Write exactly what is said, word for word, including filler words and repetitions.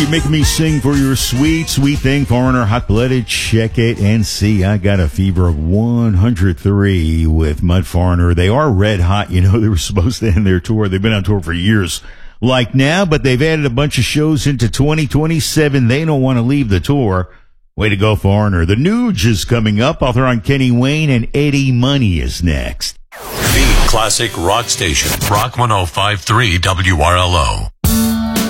You're making me sing for your sweet, sweet thing, Foreigner, hot-blooded. Check it and see. I got a fever of one hundred three with Mud Foreigner. They are red hot. You know, they were supposed to end their tour. They've been on tour for years like now, but they've added a bunch of shows into twenty twenty-seven. They don't want to leave the tour. Way to go, Foreigner. The Nuge is coming up. Author on Kenny Wayne, and Eddie Money is next. The classic rock station, Rock one oh five point three W R L O.